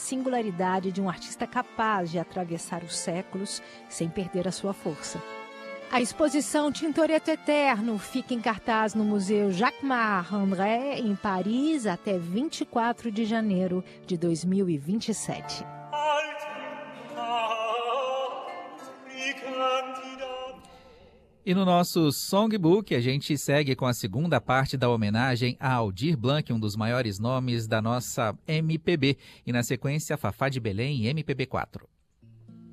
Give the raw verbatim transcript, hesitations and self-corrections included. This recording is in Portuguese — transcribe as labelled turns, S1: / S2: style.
S1: singularidade de um artista capaz de atravessar os séculos sem perder a sua força. A exposição Tintoretto Eterno fica em cartaz no Museu Jacquemart-André, em Paris, até vinte e quatro de janeiro de dois mil e vinte e sete.
S2: E no nosso Songbook, a gente segue com a segunda parte da homenagem a Aldir Blanc, um dos maiores nomes da nossa M P B. E na sequência, Fafá de Belém e M P B quatro.